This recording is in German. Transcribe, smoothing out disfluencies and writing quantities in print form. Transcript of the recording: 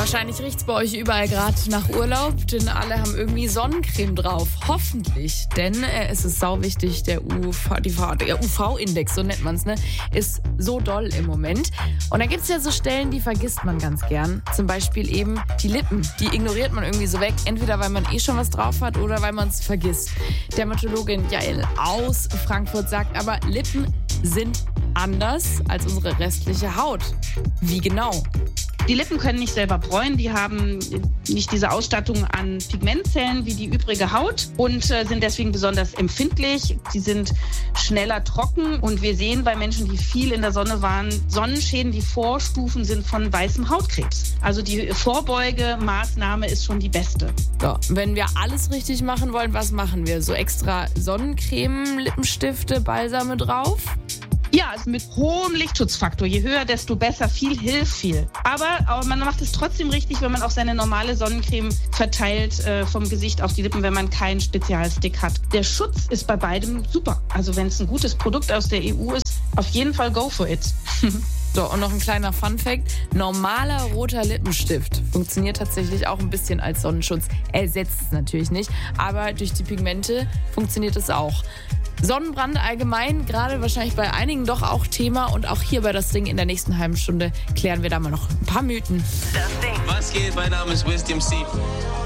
Wahrscheinlich riecht's bei euch überall gerade nach Urlaub, denn alle haben irgendwie Sonnencreme drauf. Hoffentlich, denn es ist sauwichtig, der UV-Index, so nennt man's, ne, ist so doll im Moment. Und da gibt's ja so Stellen, die vergisst man ganz gern. Zum Beispiel eben die Lippen. Die ignoriert man irgendwie so weg, entweder weil man schon was drauf hat oder weil man es vergisst. Dermatologin Jael aus Frankfurt sagt aber, Lippen sind anders als unsere restliche Haut. Wie genau? Die Lippen können nicht selber bräunen, die haben nicht diese Ausstattung an Pigmentzellen wie die übrige Haut und sind deswegen besonders empfindlich. Sie sind schneller trocken und wir sehen bei Menschen, die viel in der Sonne waren, Sonnenschäden, die Vorstufen sind von weißem Hautkrebs. Also die Vorbeugemaßnahme ist schon die beste. So, wenn wir alles richtig machen wollen, was machen wir? So extra Sonnencreme, Lippenstifte, Balsame drauf? Ja, also mit hohem Lichtschutzfaktor. Je höher, desto besser. Viel hilft viel. Aber man macht es trotzdem richtig, wenn man auch seine normale Sonnencreme verteilt vom Gesicht auf die Lippen, wenn man keinen Spezialstick hat. Der Schutz ist bei beidem super. Also wenn es ein gutes Produkt aus der EU ist, auf jeden Fall go for it. So, und noch ein kleiner Funfact. Normaler roter Lippenstift funktioniert tatsächlich auch ein bisschen als Sonnenschutz. Ersetzt es natürlich nicht, aber durch die Pigmente funktioniert es auch. Sonnenbrand allgemein, gerade wahrscheinlich bei einigen doch auch Thema. Und auch hier bei Das Ding in der nächsten halben Stunde klären wir da mal noch ein paar Mythen. Was geht? Mein Name ist Wisdom C.